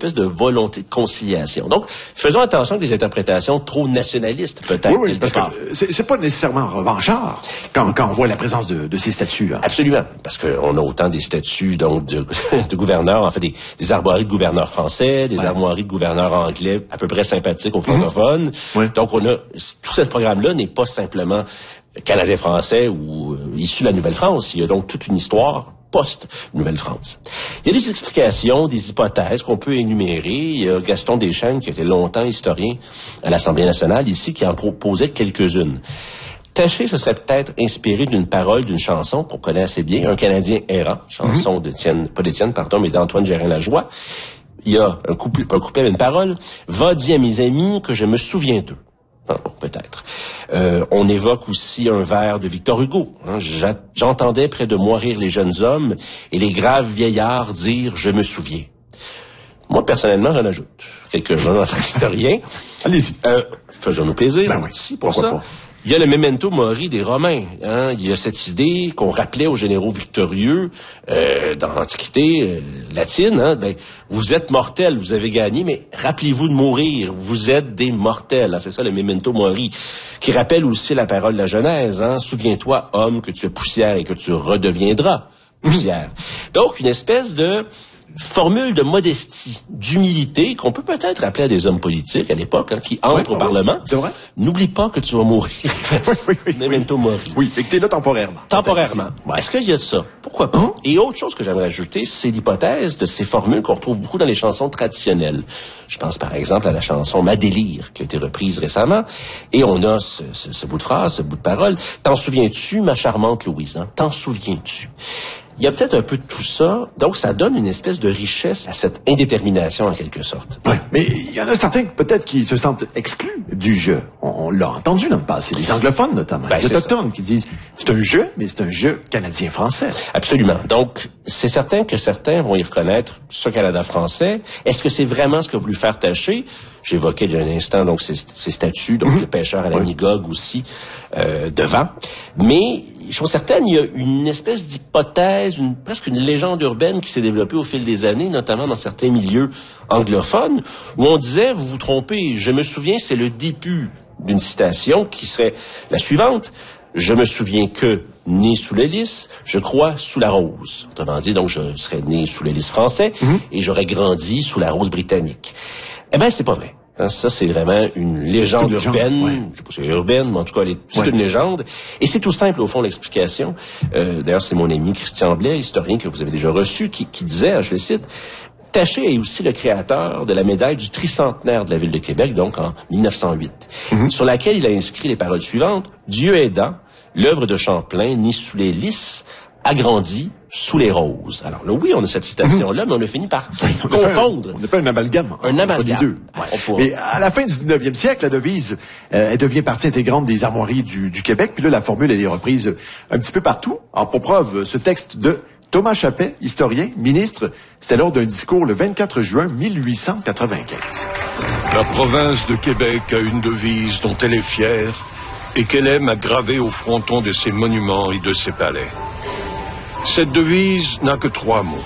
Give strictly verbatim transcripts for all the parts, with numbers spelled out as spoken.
espèce de volonté de conciliation. Donc, faisons attention avec les interprétations trop nationalistes, peut-être. Oui, oui, parce que c'est, c'est pas nécessairement revanchard quand, quand on voit la présence de, de ces statuts-là. Absolument, parce qu'on a autant des statuts donc de, de gouverneurs, en fait des, des armoiries de gouverneurs français, des ouais. armoiries de gouverneurs anglais à peu près sympathiques aux francophones. Mmh. Ouais. Donc, on a tout ce programme-là n'est pas simplement canadien-français ou euh, issu de la Nouvelle-France. Il y a donc toute une histoire post-Nouvelle-France. Il y a des explications, des hypothèses qu'on peut énumérer. Il y a Gaston Deschênes, qui était longtemps historien à l'Assemblée nationale, ici, qui en proposait quelques-unes. Taché se serait peut-être inspiré d'une parole d'une chanson qu'on connaît assez bien, Un Canadien errant, chanson mm-hmm. d'Étienne, pas d'Étienne, pardon, mais d'Antoine Gérin-Lajoie. Il y a un couplet, un couplet avec une parole. « Va dire à mes amis que je me souviens d'eux ». Ah, bon, peut-être. Euh, on évoque aussi un vers de Victor Hugo. Hein. J'entendais près de moi rire les jeunes hommes et les graves vieillards dire « je me souviens ». Moi, personnellement, j'en ajoute quelques-uns en tant qu'historien. Allez-y. Euh, faisons-nous plaisir. Ben oui. Ici pour Pourquoi ça. Pas? Il y a le memento mori des Romains. Hein. Il y a cette idée qu'on rappelait aux généraux victorieux euh, dans l'Antiquité euh, latine. Hein, ben, vous êtes mortels, vous avez gagné, mais rappelez-vous de mourir. Vous êtes des mortels. Hein, c'est ça le memento mori, qui rappelle aussi la parole de la Genèse. Hein. Souviens-toi, homme, que tu es poussière et que tu redeviendras poussière. Mmh. Donc, une espèce de formule de modestie, d'humilité, qu'on peut peut-être rappeler à des hommes politiques à l'époque, hein, qui entrent oui, au Parlement. C'est vrai? N'oublie pas que tu vas mourir. oui, oui, oui. Memento mori. Oui, et que t'es là temporairement. Temporairement. Ouais. Est-ce qu'il y a de ça? Pourquoi pas? Hein? Et autre chose que j'aimerais ajouter, c'est l'hypothèse de ces formules qu'on retrouve beaucoup dans les chansons traditionnelles. Je pense par exemple à la chanson Ma délire, qui a été reprise récemment, et on a ce, ce, ce bout de phrase, ce bout de parole. T'en souviens-tu, ma charmante Louise? Hein? T'en souviens-tu? Il y a peut-être un peu de tout ça, donc ça donne une espèce de richesse à cette indétermination en quelque sorte. Oui, mais il y en a certains peut-être qui se sentent exclus du jeu. On, on l'a entendu dans le passé, les anglophones notamment, ben, les autochtones ça. Qui disent c'est un jeu, mais c'est un jeu canadien-français. Absolument. Donc c'est certain que certains vont y reconnaître ce Canada français. Est-ce que c'est vraiment ce que voulu faire Taché? J'évoquais il y a un instant donc ces, ces statuts, donc mmh. le pêcheur à la oui. Nigogue aussi euh, devant, mais chose certaine, il y a une espèce d'hypothèse, une, presque une légende urbaine qui s'est développée au fil des années, notamment dans certains milieux anglophones, où on disait, vous vous trompez, je me souviens, c'est le début d'une citation qui serait la suivante. Je me souviens que, né sous le lys, je crois sous la rose. Autrement dit, donc, je serais né sous le lys français mm-hmm. et j'aurais grandi sous la rose britannique. Eh ben, c'est pas vrai. Ça, c'est vraiment une légende une urbaine. Légende, ouais. Je sais pas si c'est urbaine, mais en tout cas, c'est ouais. une légende. Et c'est tout simple, au fond, l'explication. Euh, d'ailleurs, c'est mon ami Christian Blais, historien que vous avez déjà reçu, qui, qui disait, je le cite, Taché est aussi le créateur de la médaille du tricentenaire de la Ville de Québec, donc en mille neuf cent huit, mm-hmm. sur laquelle il a inscrit les paroles suivantes. Dieu aidant, l'œuvre de Champlain, née sous les lys, agrandie sous les roses. Alors là, oui, on a cette citation-là, mais on a fini par on confondre. A un, on a fait un amalgame. Un amalgame. Deux. Ouais. Pourra... Mais à la fin du dix-neuvième siècle, la devise, euh, elle devient partie intégrante des armoiries du, du Québec. Puis là, la formule, elle est reprise un petit peu partout. Alors, pour preuve, ce texte de Thomas Chappet, historien, ministre, c'était lors d'un discours le vingt-quatre juin mille huit cent quatre-vingt-quinze. La province de Québec a une devise dont elle est fière et qu'elle aime à graver au fronton de ses monuments et de ses palais. Cette devise n'a que trois mots.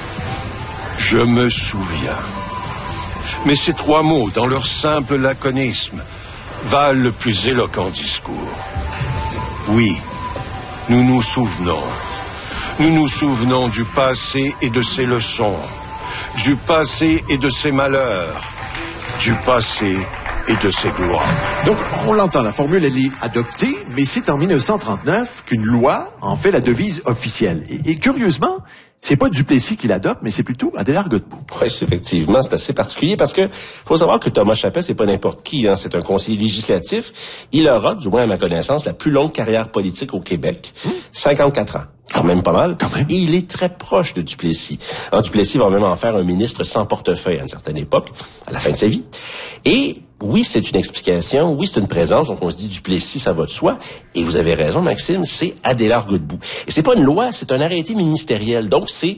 Je me souviens. Mais ces trois mots, dans leur simple laconisme, valent le plus éloquent discours. Oui, nous nous souvenons. Nous nous souvenons du passé et de ses leçons, du passé et de ses malheurs, du passé et de ses gloires. Donc, on l'entend, la formule, elle est adoptée, mais c'est en mille neuf cent trente-neuf qu'une loi en fait la devise officielle. Et, et curieusement, c'est pas Duplessis qui l'adopte, mais c'est plutôt Adélard Godbout. Oui, effectivement, c'est assez particulier parce que faut savoir que Thomas Chappet, c'est pas n'importe qui, hein, c'est un conseiller législatif. Il aura, du moins à ma connaissance, la plus longue carrière politique au Québec, mmh. cinquante-quatre ans. Quand même pas mal. Quand même. Et il est très proche de Duplessis. Alors, Duplessis va même en faire un ministre sans portefeuille à une certaine époque, à la fin de sa vie. Et oui, c'est une explication, oui, c'est une présence, donc on se dit Duplessis, ça va de soi. Et vous avez raison, Maxime, c'est Adélard Godbout. Et c'est pas une loi, c'est un arrêté ministériel. Donc, c'est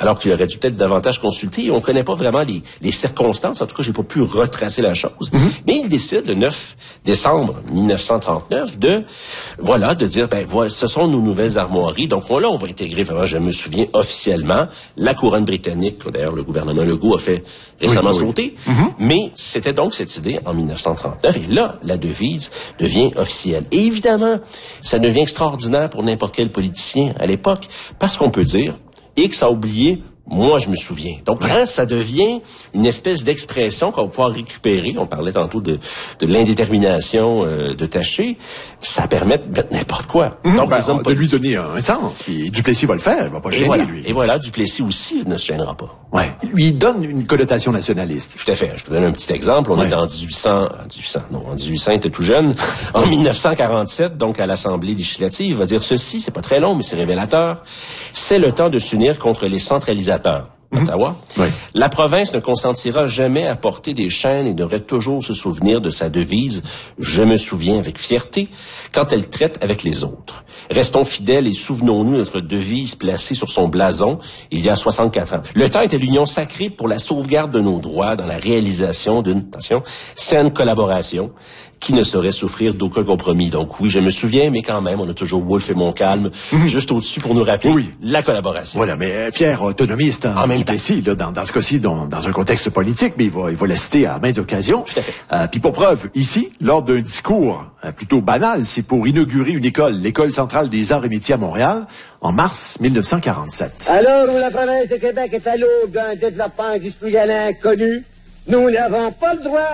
alors qu'il aurait dû peut-être davantage consulter. Et on connaît pas vraiment les, les circonstances. En tout cas, j'ai pas pu retracer la chose. Mm-hmm. Mais il décide le neuf décembre mille neuf cent trente-neuf de, voilà, de dire, ben voilà, ce sont nos nouvelles armoiries. Donc on, là, on va intégrer, vraiment, je me souviens officiellement, la couronne britannique. D'ailleurs, le gouvernement Legault a fait récemment oui, oui. sauter. Mm-hmm. Mais c'était donc cette idée en mille neuf cent trente-neuf. Et là, la devise devient officielle. Et évidemment, ça devient extraordinaire pour n'importe quel politicien à l'époque, parce qu'on peut dire, X a oublié, moi je me souviens. Donc là, ça devient une espèce d'expression qu'on va pouvoir récupérer. On parlait tantôt de, de l'indétermination euh, de Taché. Ça permet de mettre n'importe quoi. Mmh, Donc, ben, les hommes de lui donner un sens. Et Duplessis va le faire, il va pas gêner, et voilà, lui. Et voilà, Duplessis aussi ne se gênera pas. Ouais. Lui donne une connotation nationaliste. Tout à fait. Je te donne un petit exemple. On ouais. est en dix-huit cents, dix-huit cents, non, en dix-huit cents, il était tout jeune. En mille neuf cent quarante-sept, donc à l'Assemblée législative, il va dire ceci, c'est pas très long, mais c'est révélateur. C'est le temps de s'unir contre les centralisateurs. Ottawa. Mmh. Oui. La province ne consentira jamais à porter des chaînes et devrait toujours se souvenir de sa devise « Je me souviens » avec fierté quand elle traite avec les autres. Restons fidèles et souvenons-nous de notre devise placée sur son blason il y a soixante-quatre ans. Le temps était l'union sacrée pour la sauvegarde de nos droits dans la réalisation d'une, attention, saine collaboration qui ne saurait souffrir d'aucun compromis. Donc oui, je me souviens, mais quand même, on a toujours Wolfe et Montcalm mmh. juste au-dessus pour nous rappeler oui. la collaboration. Voilà, mais euh, fier autonomiste en, en même Duplessis, là, dans, dans ce cas-ci, dans, dans un contexte politique, mais il va, il va la citer à maintes occasions. Tout à fait. Euh, puis pour preuve, ici, lors d'un discours euh, plutôt banal, c'est pour inaugurer une école, l'École centrale des arts et métiers à Montréal, en mars mille neuf cent quarante-sept. Alors où la province de Québec est à l'aube d'un développement industriel inconnu, nous n'avons pas le droit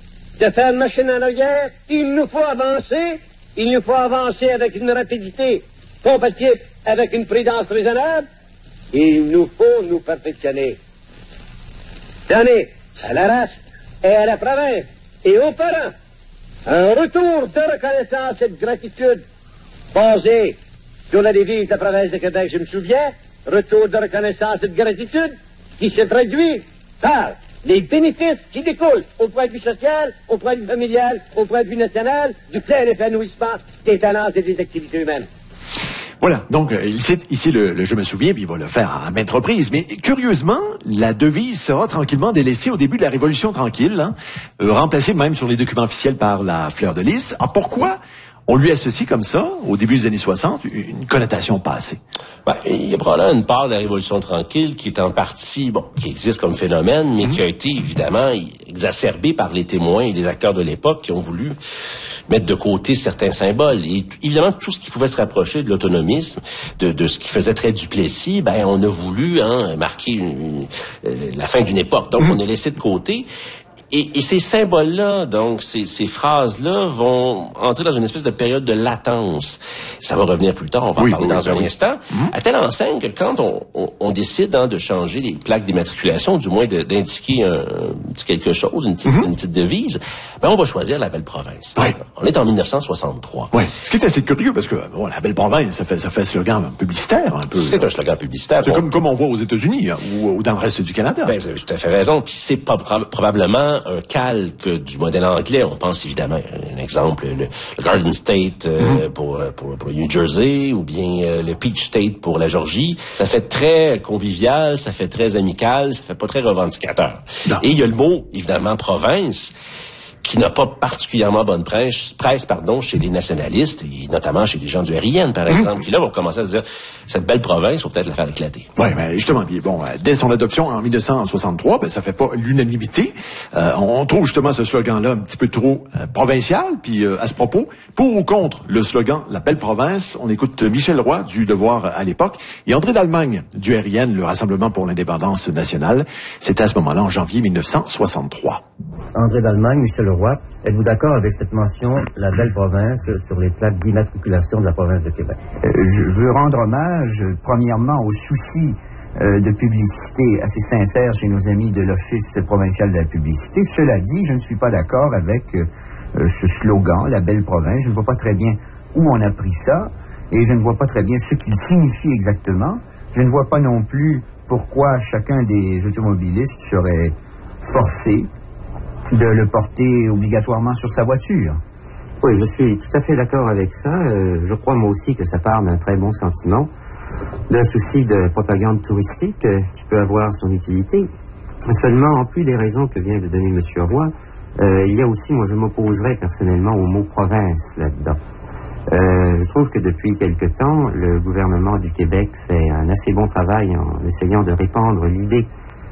de faire une machine en arrière. Il nous faut avancer. Il nous faut avancer avec une rapidité compatible avec une prudence raisonnable. Il nous faut nous perfectionner. Donner à la race et à la province et aux parents un retour de reconnaissance et de gratitude basé sur la devise de la province de Québec. Je me souviens, retour de reconnaissance et de gratitude qui se traduit par les bénéfices qui découlent au point de vue social, au point de vue familial, au point de vue national, du plein épanouissement des talents et des activités humaines. Voilà, donc il cite ici le, le « Je me souviens », puis il va le faire à maintes reprises. Mais curieusement, la devise sera tranquillement délaissée au début de la Révolution tranquille, hein, euh, remplacée même sur les documents officiels par la fleur de lys. Ah, pourquoi on lui associe comme ça, au début des années soixante, une connotation passée? Ben, il y a probablement une part de la Révolution tranquille qui est en partie, bon, qui existe comme phénomène, mais mmh. qui a été évidemment exacerbée par les témoins et les acteurs de l'époque qui ont voulu mettre de côté certains symboles. Et évidemment, tout ce qui pouvait se rapprocher de l'autonomisme, de, de ce qui faisait très Duplessis, ben, on a voulu hein, marquer une, euh, la fin d'une époque. Donc, mmh. on a laissé de côté. Et, et ces symboles-là, donc ces, ces phrases-là, vont entrer dans une espèce de période de latence. Ça va revenir plus tard, on va oui, en parler oui, dans oui, un oui. instant. Mm-hmm. À telle enseigne que quand on, on, on décide hein, de changer les plaques d'immatriculation, du moins de, d'indiquer un, un petit quelque chose, une petite, mm-hmm. une petite devise, ben on va choisir la Belle Province. Oui. On est en mille neuf cent soixante-trois. Oui. Ce qui est assez curieux, parce que bon, la Belle Province, ça fait, ça fait slogan publicitaire un peu. C'est un slogan publicitaire. C'est bon. comme, comme on voit aux États-Unis hein, ou, ou dans le reste du Canada. Ben, vous avez tout à fait raison. Puis c'est pas, probablement un calque du modèle anglais. On pense évidemment, un exemple, le, le Garden State euh, mm-hmm. pour, pour, pour le New Jersey ou bien euh, le Peach State pour la Georgie. Ça fait très convivial, ça fait très amical, ça fait pas très revendicateur. Non. Et il y a le mot, évidemment, province, qui n'a pas particulièrement bonne presse, presse pardon, chez les nationalistes, et notamment chez les gens du R I N, par exemple, mmh. qui là vont commencer à se dire, cette belle province, faut peut-être la faire éclater. Oui, mais justement, bon, dès son adoption en mille neuf cent soixante-trois, ben, ça fait pas l'unanimité. Euh, on trouve justement ce slogan-là un petit peu trop euh, provincial, puis euh, à ce propos, pour ou contre le slogan « La belle province », on écoute Michel Roy du Devoir à l'époque, et André d'Allemagne du R I N, le Rassemblement pour l'indépendance nationale. C'était à ce moment-là, en janvier mille neuf cent soixante-trois. André d'Allemagne, Michel Roy, êtes-vous d'accord avec cette mention, la belle province, sur les plaques d'immatriculation de la province de Québec? Euh, je veux rendre hommage, premièrement, au souci euh, de publicité assez sincère chez nos amis de l'Office provincial de la publicité. Cela dit, je ne suis pas d'accord avec euh, ce slogan, la belle province. Je ne vois pas très bien où on a pris ça, et je ne vois pas très bien ce qu'il signifie exactement. Je ne vois pas non plus pourquoi chacun des automobilistes serait forcé de le porter obligatoirement sur sa voiture. Oui, je suis tout à fait d'accord avec ça. Euh, je crois moi aussi que ça part d'un très bon sentiment. d'un souci de propagande touristique euh, qui peut avoir son utilité. Seulement, en plus des raisons que vient de donner M. Roy, euh, il y a aussi, moi je m'opposerais personnellement au mot province là-dedans. Euh, je trouve que depuis quelque temps, le gouvernement du Québec fait un assez bon travail en essayant de répandre l'idée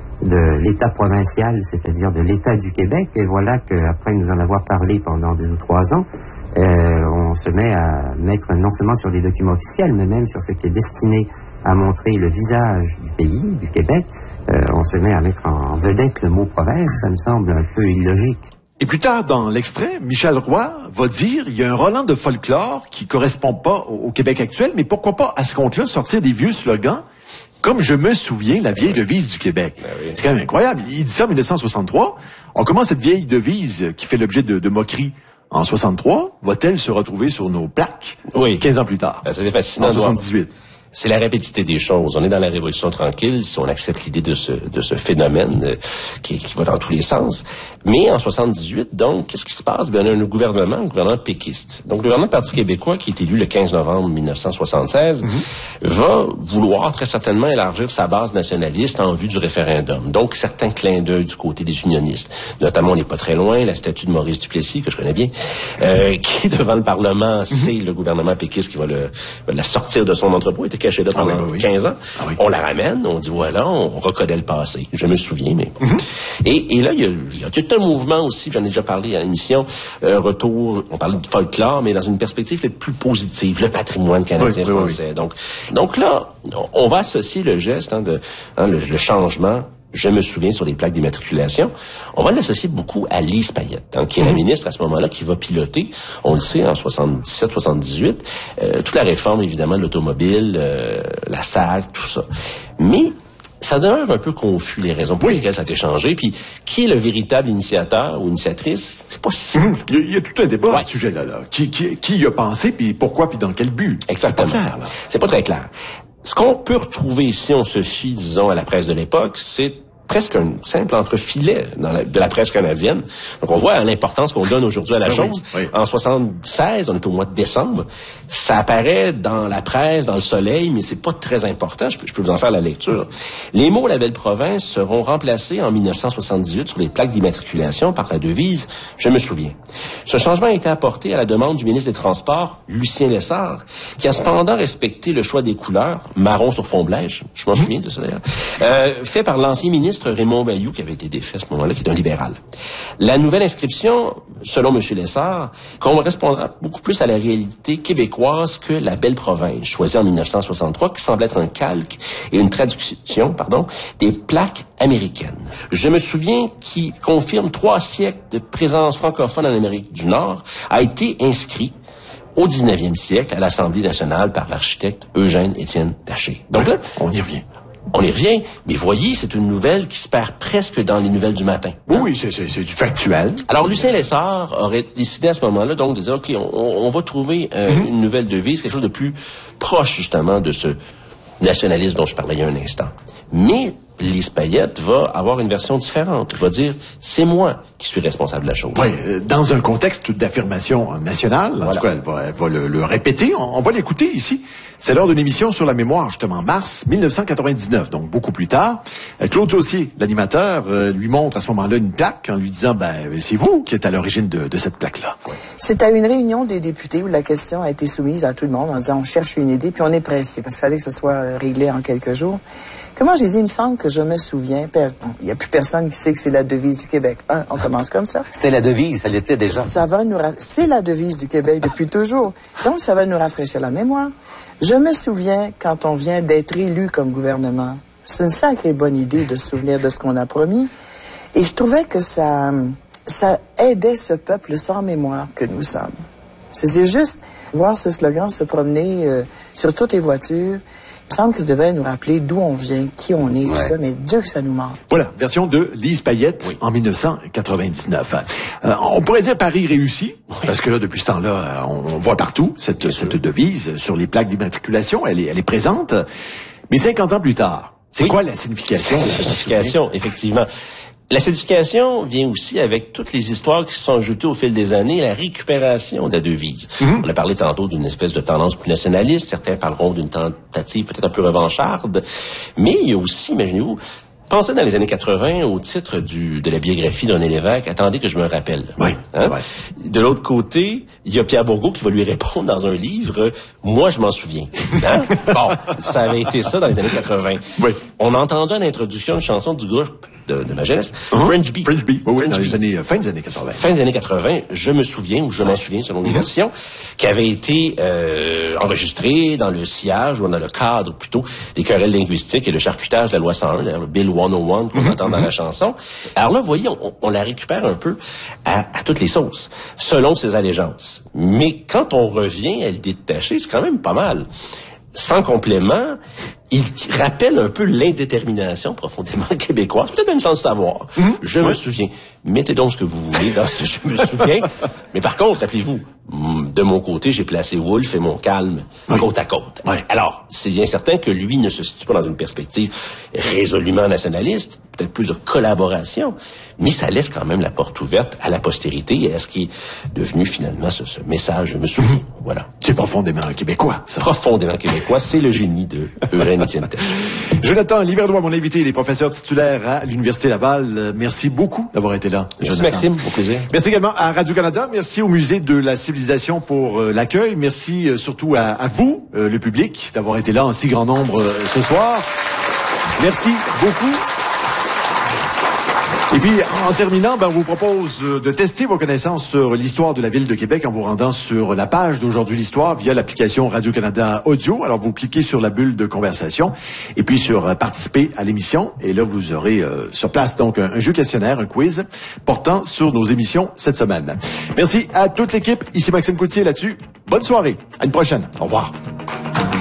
de l'État provincial, c'est-à-dire de l'État du Québec, et voilà qu'après nous en avoir parlé pendant deux ou trois ans, euh, on se met à mettre non seulement sur des documents officiels, mais même sur ce qui est destiné à montrer le visage du pays, du Québec, euh, on se met à mettre en vedette le mot province, ça me semble un peu illogique. Et plus tard dans l'extrait, Michel Roy va dire il y a un Roland de folklore qui correspond pas au, au Québec actuel, mais pourquoi pas à ce compte-là sortir des vieux slogans comme je me souviens la vieille devise du Québec. Ben oui. C'est quand même incroyable. Il dit ça en mille neuf cent soixante-trois. On commence cette vieille devise qui fait l'objet de, de moqueries en soixante-trois. Va-t-elle se retrouver sur nos plaques oui. quinze ans plus tard? Ben, c'est fascinant. En soixante-dix-huit. C'est la répétitivité des choses. On est dans la Révolution tranquille, si on accepte l'idée de ce de ce phénomène euh, qui, qui va dans tous les sens. Mais en soixante-dix-huit, donc, qu'est-ce qui se passe? Bien, on a un gouvernement, un gouvernement péquiste. Donc, le gouvernement du Parti québécois, qui est élu le quinze novembre mille neuf cent soixante-seize, mm-hmm. va vouloir très certainement élargir sa base nationaliste en vue du référendum. Donc, certains clins d'œil du côté des unionistes. Notamment, on n'est pas très loin, la statue de Maurice Duplessis, que je connais bien, euh, qui, devant le Parlement, mm-hmm. c'est le gouvernement péquiste qui va, le, va la sortir de son entrepôt. Il était caché là pendant ah oui, oui, oui. quinze ans. Ah oui. On la ramène, on dit voilà, on reconnaît le passé. Je me souviens, mais... Mm-hmm. Et, et là, il y a, il y a tout un mouvement aussi, j'en ai déjà parlé à l'émission, un retour, on parlait de folklore, mais dans une perspective peut-être plus positive, le patrimoine canadien-français. Oui, oui, oui. Donc, donc là, on va associer le geste, hein, de, hein, le, le changement, je me souviens, sur les plaques d'immatriculation, on va l'associer beaucoup à Lise Payette, hein, qui est mm-hmm. la ministre à ce moment-là, qui va piloter, on le sait, en soixante-dix-sept soixante-dix-huit, euh, toute la réforme, évidemment, de l'automobile, euh, la S A C, tout ça. Mais ça demeure un peu confus, les raisons pour oui. lesquelles ça a été changé, puis qui est le véritable initiateur ou initiatrice, c'est pas simple. Mmh. Il, y a, il y a tout un débat ouais. à ce sujet-là. Là. Qui, qui, qui y a pensé, puis pourquoi, puis dans quel but? Exactement. C'est pas clair, là. C'est pas très clair. Ce qu'on peut retrouver, si on se fie, disons, à la presse de l'époque, c'est presque un simple entrefilet dans la, de la presse canadienne. Donc, on voit l'importance qu'on donne aujourd'hui à la ah chose. Oui, oui. En soixante-seize, on est au mois de décembre. Ça apparaît dans la presse, dans le Soleil, mais c'est pas très important. Je peux, je peux vous en faire la lecture. Les mots « la belle province » seront remplacés en mille neuf cent soixante-dix-huit sur les plaques d'immatriculation par la devise « Je me souviens ». Ce changement a été apporté à la demande du ministre des Transports, Lucien Lessard, qui a cependant respecté le choix des couleurs, marron sur fond beige, je m'en souviens de ça d'ailleurs, euh, fait par l'ancien ministre Raymond Bayou, qui avait été défait à ce moment-là, qui est un libéral. La nouvelle inscription, selon M. Lessard, correspondra beaucoup plus à la réalité québécoise que la belle province, choisie en mille neuf cent soixante-trois, qui semble être un calque et une traduction, pardon, des plaques américaines. Je me souviens qui confirme trois siècles de présence francophone en Amérique du Nord, a été inscrit au dix-neuvième siècle à l'Assemblée nationale par l'architecte Eugène-Étienne Taché. Donc là, on y revient. On y revient, mais voyez, c'est une nouvelle qui se perd presque dans les nouvelles du matin. Oui, oui, c'est, c'est, c'est du factuel. Alors, Lucien Lessard aurait décidé à ce moment-là, donc, de dire, OK, on, on va trouver euh, mm-hmm. une nouvelle devise, quelque chose de plus proche, justement, de ce nationalisme dont je parlais il y a un instant. Mais Lise Payette va avoir une version différente. Elle va dire, c'est moi qui suis responsable de la chose. Oui, euh, dans un contexte d'affirmation nationale, en voilà. tout cas, elle va, elle va le, le répéter. On, on va l'écouter ici. C'est lors d'une émission sur la mémoire, justement, mars mille neuf cent quatre-vingt-dix-neuf, donc beaucoup plus tard. Claude Saucier, l'animateur, euh, lui montre à ce moment-là une plaque en lui disant, ben, c'est vous qui êtes à l'origine de, de cette plaque-là. Ouais. C'est à une réunion des députés où la question a été soumise à tout le monde en disant, on cherche une idée, puis on est pressé, parce qu'il fallait que ce soit réglé en quelques jours. Comment j'ai dit, il me semble que je me souviens, il n'y a plus personne qui sait que c'est la devise du Québec. Un, on commence comme ça. C'était la devise, ça l'était déjà. Ça va nous, c'est la devise du Québec depuis toujours. Donc, ça va nous rafraîchir la mémoire. Je me souviens quand on vient d'être élu comme gouvernement. C'est une sacrée bonne idée de se souvenir de ce qu'on a promis. Et je trouvais que ça, ça aidait ce peuple sans mémoire que nous sommes. C'est juste voir ce slogan se promener euh, sur toutes les voitures. Il me semble que ça devait nous rappeler d'où on vient, qui on est, ouais. tout ça, mais Dieu que ça nous manque. Voilà, version de Lise Payette oui. en mille neuf cent quatre-vingt-dix-neuf. Euh, on pourrait dire Paris réussi, oui. parce que là, depuis ce temps-là, on, on voit partout cette, cette devise sur les plaques d'immatriculation, elle est, elle est présente. Mais cinquante ans plus tard, c'est oui. quoi la signification? La signification, effectivement. L'acidification vient aussi avec toutes les histoires qui se sont ajoutées au fil des années, la récupération de la devise. Mm-hmm. On a parlé tantôt d'une espèce de tendance plus nationaliste, certains parleront d'une tentative peut-être un peu revancharde, mais il y a aussi, imaginez-vous, pensez dans les années quatre-vingts au titre du, de la biographie de René Lévesque, attendez que je me rappelle. Oui, hein? c'est vrai. De l'autre côté, il y a Pierre Bourgault qui va lui répondre dans un livre, moi je m'en souviens. Hein? Bon, ça avait été ça dans les années quatre-vingts. Oui. On a entendu en introduction une chanson du groupe de, de ma jeunesse, uh-huh. French Bee. French Bee, oui, oui, French dans Bee. les années, fin des années quatre-vingts. Fin des années quatre-vingts, je me souviens, ou je m'en souviens selon les versions, qui avait été euh, enregistrée dans le sillage, ou dans le cadre plutôt, des querelles linguistiques et le charcutage de la loi cent un, d'ailleurs, le Bill cent un qu'on mm-hmm. entend dans la chanson. Alors là, vous voyez, on, on la récupère un peu à, à toutes les sauces, selon ses allégeances. Mais quand on revient à l'idée de tâcher, c'est quand même pas mal. Sans complément, il rappelle un peu l'indétermination profondément québécoise, peut-être même sans le savoir. Mmh. Je ouais. me souviens. Mettez donc ce que vous voulez dans ce « je me souviens ». Mais par contre, rappelez-vous, de mon côté, j'ai placé Wolfe et Montcalm oui. côte à côte. Oui. Alors, c'est bien certain que lui ne se situe pas dans une perspective résolument nationaliste, peut-être plus de collaboration, mais ça laisse quand même la porte ouverte à la postérité et à ce qui est devenu finalement ce, ce message « je me souviens mmh. ». Voilà. C'est profondément québécois, ça. Profondément québécois, c'est le génie de Eugène Étienne Técher. Jonathan Livernois, mon invité, il est professeur titulaire à l'Université Laval. Merci beaucoup d'avoir été là. Merci Jonathan. Maxime, au plaisir. Merci également à Radio-Canada. Merci au Musée de la Civilisation pour euh, l'accueil. Merci euh, surtout à, à vous, euh, le public, d'avoir été là en si grand nombre euh, ce soir. Merci beaucoup. Et puis, en terminant, ben, on vous propose de tester vos connaissances sur l'histoire de la ville de Québec en vous rendant sur la page d'Aujourd'hui l'Histoire via l'application Radio-Canada Audio. Alors, vous cliquez sur la bulle de conversation et puis sur euh, participer à l'émission. Et là, vous aurez euh, sur place donc un, un jeu questionnaire, un quiz portant sur nos émissions cette semaine. Merci à toute l'équipe. Ici Maxime Coutier là-dessus. Bonne soirée. À une prochaine. Au revoir.